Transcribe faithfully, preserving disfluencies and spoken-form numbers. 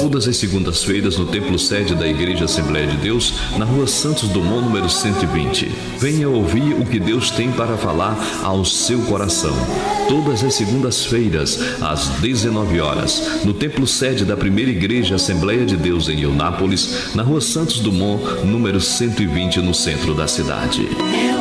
todas as segundas-feiras no templo sede da Igreja Assembleia de Deus, na Rua Santos Dumont, número cento e vinte. Venha ouvir o que Deus tem para falar ao seu coração. Todas as segundas-feiras, às dezenove horas, no templo sede da Primeira Igreja Assembleia de Deus em Eunápolis, na Rua Santos Dumont, número cento e vinte, no centro da cidade.